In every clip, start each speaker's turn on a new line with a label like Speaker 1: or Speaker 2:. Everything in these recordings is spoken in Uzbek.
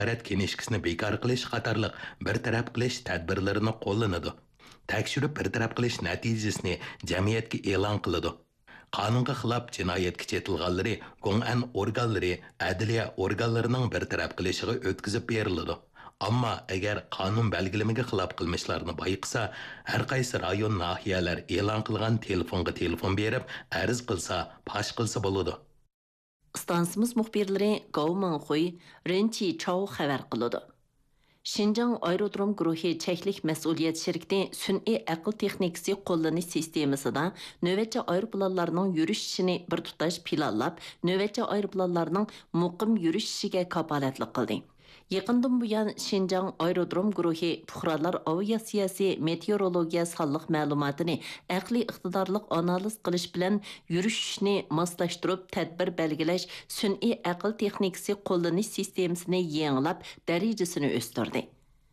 Speaker 1: nazorat kinishkisini bekor qilish qatorliq bir taraf qilish tadbirlarini qo'llanadi. Tekshirib bir taraf qilish natijasini jamiyatga e'lon qiladi. Qonunga xilof jinoyatga chetilganlari Gong'an organlari, adliya organlarining bir taraf qilishiga o'tkazib beriladi. Ammo agar qonun belgilamaga xilof qilmishlarni bayqasa, har qaysi rayon nahiyalar e'lon qilgan telefonga telefon berib, arz qilsa, pash qilsa bo'ladi.
Speaker 2: Stansimiz muxbirlari Gao Menghui, Ren Qichao xabar qiladi. Şinjan Aerodrom guruhi çeklik məsuliyyət şirkəti sün'i aql texnikası qo'llanish sistemasida növbətçi aeroplanlarning yurish ishini bir tutash planlab, növbətçi aeroplanlarning muqim yurish ishiga kapolatlik qildi. Yaqindan buyon Şinjan Aerodrom guruhi fuqarolar aviatsiyasi meteorologiya sonliq ma'lumotini aqliy iqtidorliq analiz qilish bilan yurishni moslashtirib tadbir belgilash sun'iy aql texnikasi qo'llanish sistemasini yangilab darajasini o'stirdi.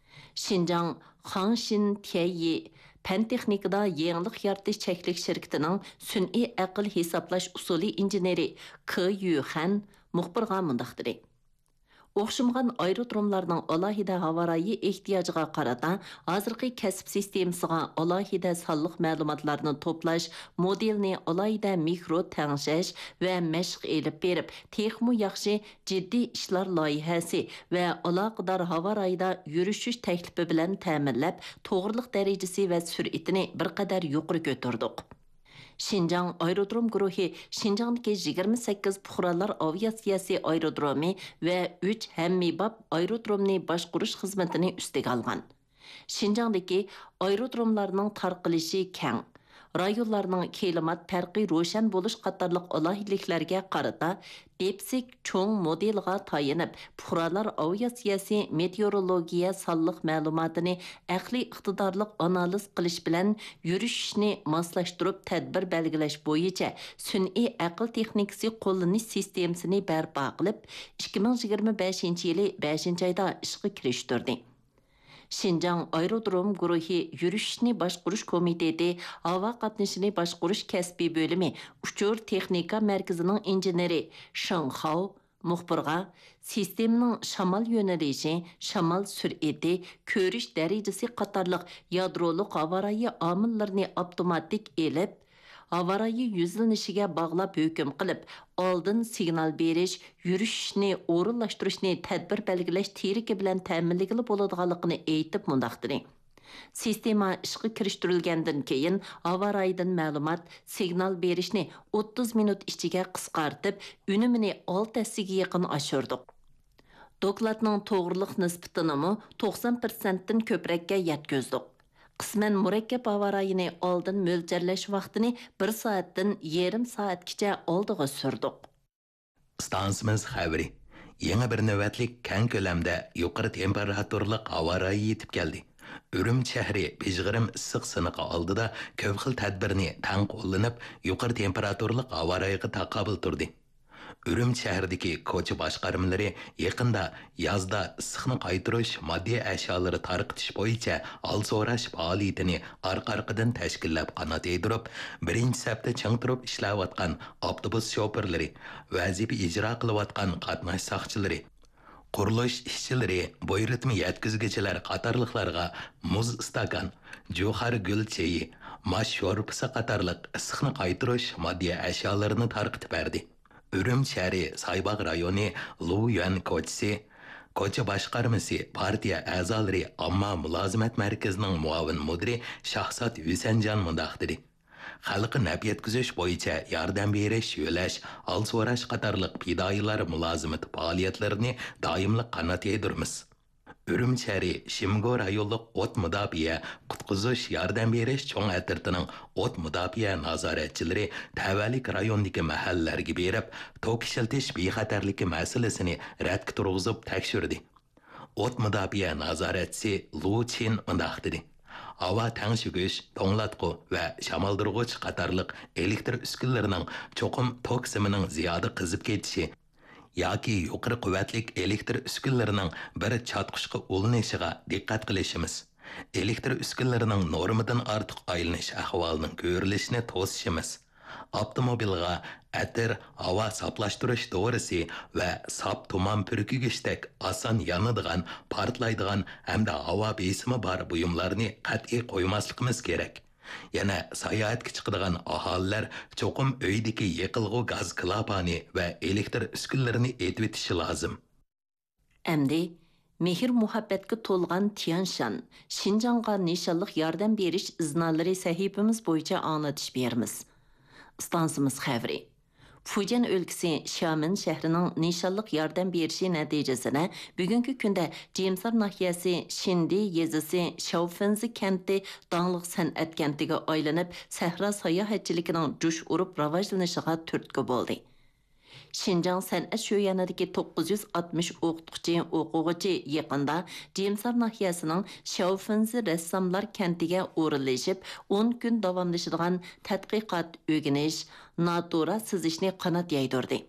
Speaker 2: Şinjan Hangshin Tianyi Pan texnikada yangilik yaratish cheklik shirkatining sun'iy aql hisoblash usuli injeneri Ke Yuhan muxbirga mundaq dedi. O'xshamagan aerodromlarning alohida havarayi ehtiyojiga qarata hozirgi kasb sistemasiga alohida sonliq ma'lumotlarni to'plash, modelni alohida mikro tangshash va mashq elib berib, texmo yaxshi jiddiy ishlar loyihasi va aloqador havarayda yurishish taklifi bilan ta'minlab, to'g'riliq darajasi va sur'atini bir qadar yuqori ko'tardik. Şinjan Aerodrom guruhi Şinjandagi 28 fuqarolar aviatsiyasi aerodromi va 3 hammibab aerodromni boshqarish xizmatini ustiga olgan. Şinjandagi aerodromlarning tarqalishi keng. Rayonlarning klimat farqi ro'shan bo'lish qatorliq alohidliklarga qarata depsik cho'ng modelga tayinib, fuqarolar aviatsiyasi meteorologiya sonliq ma'lumotini aqliy iqtidorliq analiz qilish bilan yurishni moslashtirib tadbir belgilash bo'yicha sun'iy aql texnikasi qo'llanish sistemasini barpo qilib, 2025-yili 5-oyda ishga kirishtirdi. Şinjan Aerodrom guruhi yurishni boshqarish komiteti havo qatnashini boshqarish kasbiy bo'limi uchur texnika markazining injeneri Sheng Hao muxbirga sistemaning shamol yo'nalishi, shamol sur'ati, ko'rish darajasi qatorliq yadroliq havarayi omillarni avtomatik elib havarayi yuzlanishiga bog'lab hukm qilib, oldin signal berish, yurishni o'rinlashtirishni tadbir belgilash teriki bilan ta'minligili bo'ladiganligini aytib mundaqdiri. Sistema ishga kirishtirilgandan keyin havaraydan ma'lumot, signal berishni 30 minut ichiga qisqartib, unumini 6 ga yaqin oshirdik. Dokladning to'g'riliq nisbatini 90% dan ko'prəkka yetkazdik. Qismen murakkab havarayini oldin mo'ljallash vaqtini 1 soatdan yarim soatgacha oldiga surdik.
Speaker 1: Stansimiz xabari. Yangi bir navbatlik keng ko'lamda yuqori temperaturli havarayi yetib keldi. Ürüm shahri Bejg'irim issiq siniqi oldida ko'p xil tadbirni tang qo'llanib, yuqori temperaturli havarayiga taqobil turdi. Ürüm shahridagi ko'cha boshqarmalari yaqinda yozda issiqni qaytarish moddiy ashyoları tarqitish bo'yicha ol so'rash faoliyatini orqa-orqadan tashkillab qanot yedirib, birinchi safda chang turib ishlayotgan avtobus shoferlari, vazifa ijro qilayotgan qatnash soqchilari, qurilish ishchilari, bo'y ritmi yetkazgichilar qatorliqlarga muz stakan, jo'xar gul chayi, mash sho'rpisi qatorliq issiqni qaytarish moddiy ashyolarini tarqitib berdi. Ürüm shahri Saybaq rayoni Luyuan ko'chasi, ko'cha boshqarmasi partiya a'zolari ammo mulozimat markazining muavin mudiri Shahzod Husanjon mundaq dedi. Xalqqa naf yetkazish bo'yicha yordam berish, yo'lash, hol so'rash qatorliq fidoyilar mulozimat faoliyatlarini doimli qanot yedirmiz. Ürüm shahri Shimgo rayonliq o't mudofaa, qutqizish, yordam berish cho'ng atirtining o't mudofaa nazoratchilari tavallik rayondagi mahallalarga berib, tok ishiltish bexatarligi masalasini radga turg'izib tekshirdi. O't mudofaa nazoratchisi Lu Chin mundaq dedi. Havo tangshigish, to'nglatqu va shamoldirg'ich qatorliq elektr uskunalarining cho'qim tok simining ziyoda qizib ketishi yoki yuqori quvvatlik elektr uskunalarining bir chatqishga ulinishiga diqqat qilishimiz, elektr uskunalarining normadan ortiq aylanish ahvolining ko'rilishini to'sishimiz, Avtomobilga ətir, hava saplashtırış dorisi və sap tuman pürkügüşdək asan yanıdığan, partlaydigan hamda hava besimi bar buyumlarni qat'iy qoymasligimiz kerak. Yana sayohatga chiqadigan aholilar cho'qim uydagi yiqilg'u gaz klapani va elektr uskunlarini etib o'tishi lozim.
Speaker 2: Әмді, mehr muhabbatga to'lgan Tianshan, Şinjanға nishonliq yordam berish iznalari sahifamiz bo'yicha anglatish beramiz. Stansimiz xəbri. Fujian өлkəsi Xiamen şəhərinin nishonliq yordam berishi natijasida bugungi kunda Jemsar nahiyasi Shindi yezisi Shaofinzi kenti dаңlıq san'at kentiga aylanib, sahra sayohatchiligining jush urib rivojlanishiga turtki bo'ldi. Şinjan sənət şöyanadakı 960 o'quvchi yaqında Jemsar nahiyəsinin Shaofinzi rəssamlar kəntiga o'rinlashib, 10 kun davomlashadigan tadqiqot, o'rganish, natura sizishni qanot yaydirdi.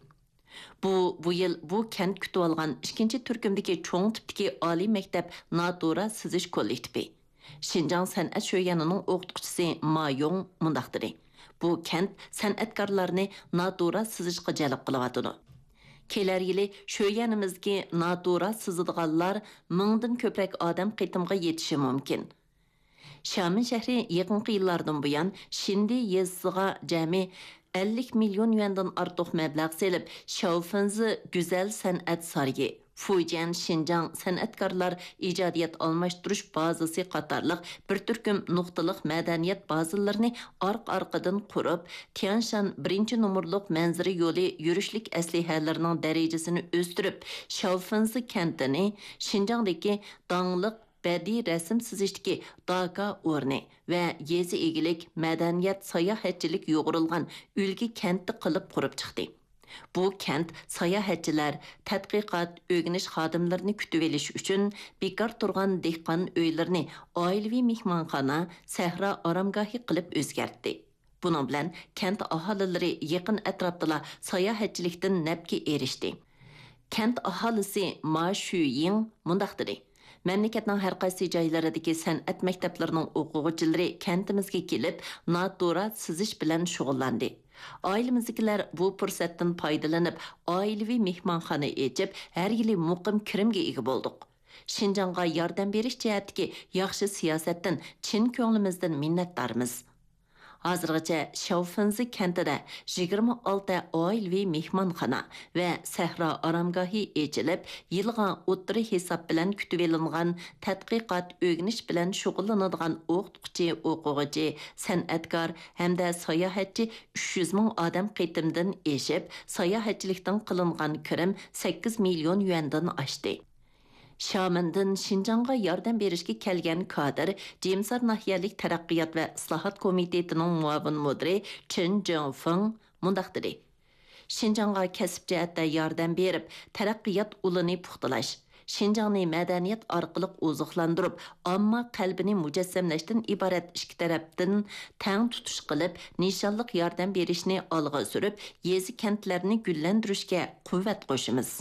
Speaker 2: Bu yil bu kent kutib olgan 2-chi turkumdagi cho'ng tipdagi oliy maktab natura sizish kollektivi. Şinjan sənət şöyanining o'qituvchisi Ma Yong mundaq dedi. Bu kent san'atkorlarni natura sizishga jalb qilyotidi. Kelar yili sho'yanimizga natura sizadiganlar 1000dan ko'proq odam qitimga yetishi mumkin. Xiamen shahri yaqinqi yillardan buyon Shindi yezisiga jami 50 million yuandan ortiq mablag' selib, Shaofinzi go'zal san'at sargi, Fujian Şinjan san'atkorlar ijodiyat almashtirish bazasi qatorliq bir turkum nuqtaliq madaniyat bazalarini orqa-orqadan qurib, Tianshan 1-numurliq manzara yo'li yurishlik aslihalarining darajasini o'stirib, Shaofinzi kentini Şinjandagi dаңlıq badiiy rasm sizishdagi Daka o'rni va yezi egilik, madaniyat, sayohatchilik yo'g'rilgan ulgi kentni qilib qurib chiqdi. Bu kent sayohatchilar, tadqiqot, o'rganish xodimlarini kutib olish uchun bekor turgan dehqon uylarini oilaviy mehmonxona, sahra oromgohi qilib o'zgartdi. Buning bilan kent aholilari yaqin atrofda sayohatchilikdan nafga erishdi. Kent aholisi Ma Shuying mundaq dedi. Mamlakatning har qaysi joylaridagi san'at maktablarining o'quvchilari kentimizga kelib, natura sizish bilan shug'ullandi. Ailemizdagilar bu fursatdan foydalanib, oilaviy mehmonxona ochib, har yili muqim kirimga ega bo'ldik. Şinjanға yordam berish jihatdagi yaxshi siyosatdan chin ko'nglimizdan minnatdormiz. Hozirgacha Shaofinzi kentida 26 oilaviy mehmonxona va sahra oromgohi ochilib, yilga o'ttiri hisob bilan kutib olingan tadqiqot, o'rganish bilan shug'ullanadigan o'qituvchi, o'quvchi, san'atkor hamda sayohatchi 300 ming odam qitimdan eshib, sayohatchilikdan qilingan kirim 8 million yuandan oshdi. Xiamendan Şinjanға yordam berishga kelgan kadr Jemsar nahiyalik taraqqiyot va islohot komitetining muavin mudiri Chen Zhongfeng mundaq dedi. Şinjanға kasb jihatda yordam berib, taraqqiyot ulini puxtalash, Şinjanni madaniyat orqali oziqlantirib, ammo qalbini mujassamlashdan iborat ikki tarafdan tang tutish qilib, nishonliq yordam berishni olg'a surib, yezi kentlarni gullantirishga quvvat qo'shimiz.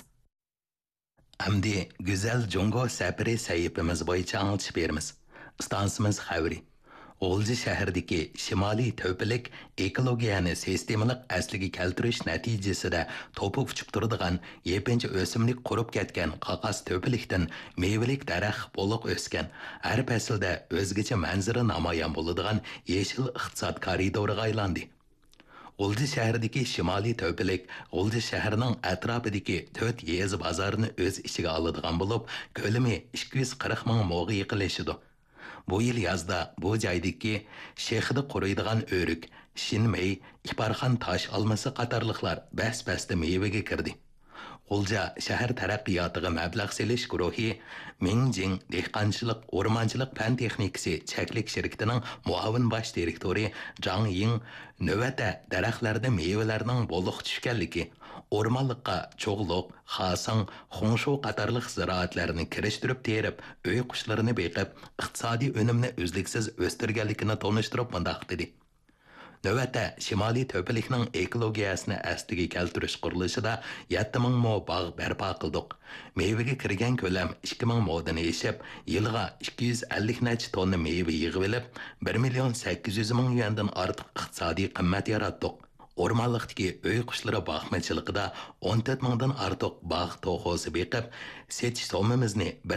Speaker 1: Әмді güzel Jungo сәпірі сәйіпіміз бойынша аңылтыш беріміз. Stansimiz xəbri. Olji şəhərdəki şimali tövpilik ekologiyani sistemalik əsliga keltirish natijasida to'pib uchib turadigan yepinchi o'simlik qurib ketgan qaqas tövpilikdan mevalik daraxt bo'liq o'sgan, har faslda o'zgacha manzara namoyon bo'ladigan yeshil iqtisod koridoriga aylandi. Olji şəhərdəki şimali tövpilik Olji şəhərinin ətrafidəki 4 yezi bazarini öz içiga aladigan bo'lib, ko'lami 240 ming mo'g'i yiqilishidir. Bu yil yazda bu joydagi shehida quriydigan o'rik, shinmey, iparxon tosh olmasi qatorliqlar bas-basda mevaga kirdi. Olja shahar taraqqiyotiga mablag' selish guruhi Mingjing dehqonchilik, o'rmonchilik fan texnikasi cheklik shirkatining muavin bosh direktori Zhang Ying navbatda daraxtlarda mevalarning bo'liq tushganligi, o'rmonlikqa cho'g'liq, xasang, xongshu qatorliq ziroatlarni kirishtirib terib, uy qushlarini beqib, iqtisodiy unumni uzluksiz o'stirganligini tonishtirib mundaq dedi. Növətdə Şimali Tövpilikning ekologiyasini əsliga keltirish qurilishida 7000 mo bog' barpo qildik. Mevaga kirgan ko'lam 2000 modan eshib, yilga 250 necha tonna meva yig'ib olib, 1 million 800 ming yuandan ortiq iqtisodiy qimmat yaratdik. o'rmonliqdagi uy qushlari boqmachiligida 14 mingdan ortiq bog' to'g'ozi beqib, setish so'mimizni